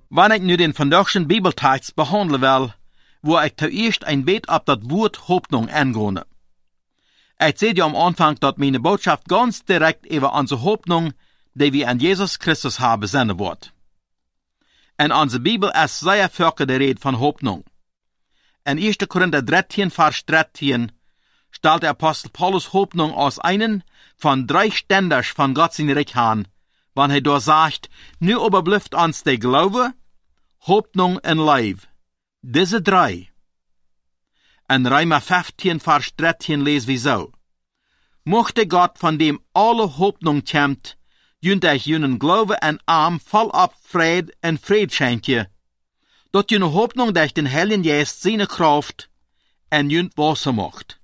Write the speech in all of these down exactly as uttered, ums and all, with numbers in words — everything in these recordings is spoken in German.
Wanneer ik nu den vandaagschen Bibeltekst behandelen wil, wo ik zuerst een beetje op dat woord Hoffnung eingehen. Ik zei ja am Anfang, dat meine Botschaft ganz direkt über unsere Hoffnung, die wir an Jesus Christus haben, senden wird. En onze Bibel ist sehr völker de Rede von Hoffnung. In eerste Korinther dreizehn, Vers dreizehn, stellt der Apostel Paulus Hoffnung als einen von drei Ständers von Gott sein Reich an, wann er da sagt, nu überblüfft uns der Glaube, Hoffnung und Leib. Diese drei. In Römer fünfzehn, Vers dreizehn lesen wir so. Mochte Gott, von dem alle Hoffnung kämmt, junt euch junen Glaube en Arm vollab Fried en Fried schenke, dat june Hoffnung durch den Heiligen Geist seine Kraft en junt Wasser macht.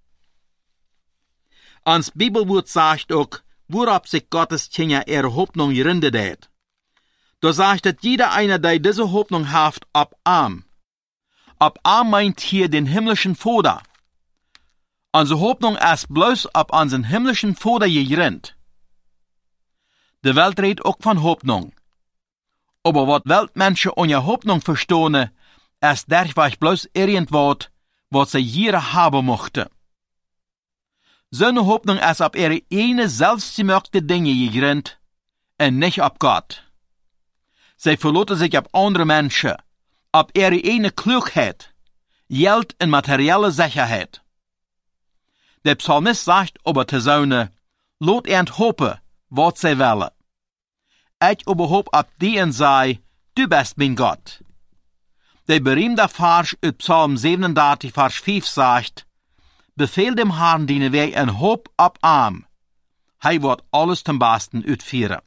Ans Bibelwort sagt auch, worauf sich Gottes Kinder ihre Hoffnung gründet hat. Da sagt, dass jeder einer, der diese Hoffnung haft, ab Arm. Ab Arm meint hier den himmlischen Vater. Unsere Hoffnung ist bloß ab unseren himmlischen Vater gegründet. De Welt redt auch von Hoffnung. Aber wat Weltmenschen ohne Hoffnung verstehen, ist derweil bloß irgendwas, was sie hier haben mochte. So eine Hoffnung ist auf ihre eine selbstgemachte Dinge gegründet und nicht auf Gott. Sie verlassen sich auf andere Menschen, auf ihre eine Klugheit, Geld und materielle Sicherheit. Der Psalmist sagt aber zu seinen, lot ernt hopen, wat sie wollen. Ich überhaupt ab die und sei, du bist mein Gott. Der berühmte Vers aus Psalm siebenunddreißig, Vers fünf sagt, befehl dem Herrn deine Weg en Hoop ab Arm. Hij wird alles zum Besten uitführen.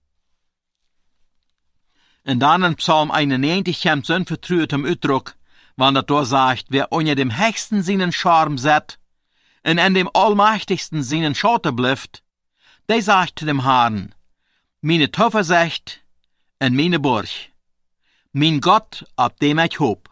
Und dann in Psalm einundneunzig kommt so ein vertrautem Ausdruck, wann er da sagt, wer unter dem Höchsten seinen Charme set, und an dem Allmächtigsten seinen Schatten blüfft, der sagt zu dem Herrn, meine Zuversicht und meine Burg, mein Gott, auf dem ich hoop.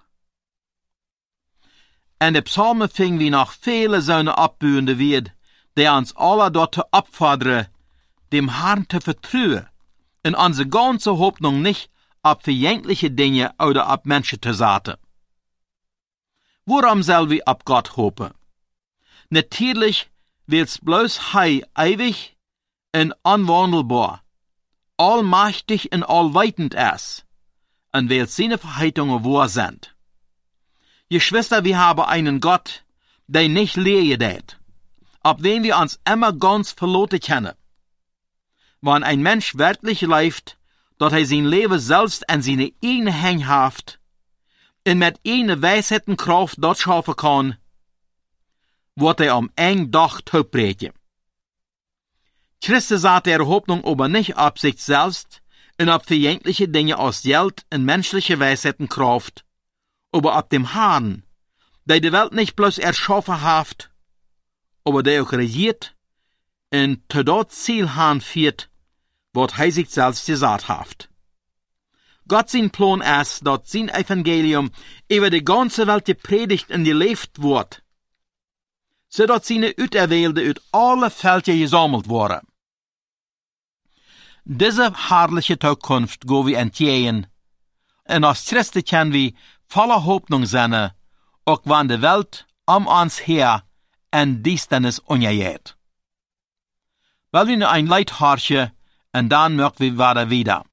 En de Psalmen fingen wie noch viele zo'n abbuende wird, die uns alle dort abfordern, dem Herrn zu vertrauen, und unsere ganze Hoffnung nicht auf vergängliche Dinge oder auf Menschen zu setzen. Warum soll wir auf Gott hoffen? Natürlich, weil's bloß Hei ewig und unwandelbar, allmächtig und allweitend ist, und weil seine Verheißungen wahr sind. Geschwister, wir haben einen Gott, der nicht leer geht, auf den wir uns immer ganz verloren kennen. Wenn ein Mensch wirklich lebt, dass er sein Leben selbst an seine eigene Hände haft und mit einer Weisheit und Kraft dort schaffen kann, wird er am eng Dach topbreken. Christus hat ihre Hoffnung aber nicht auf sich selbst und auf vergängliche Dinge aus Geld und menschliche Weisheit und Kraft, aber auf dem Herrn, der die Welt nicht bloß erschaffen hat, aber der auch regiert und zu dort Ziel führt, was er sich selbst gesagt hat. Gott sein Plan ist, dass sein Evangelium über die ganze Welt gepredigt und gelebt wird, so dass seine Auserwählte aus alle Völker gesammelt wurden. Diese herrliche Zukunft gehen wir entgegen, und als Christen können wir voller Hoffnung sein, auch wenn die Welt um uns her in Düsternis untergeht. Weil wir nur ein Lied horchen, und dann möchten wir weiter wieder.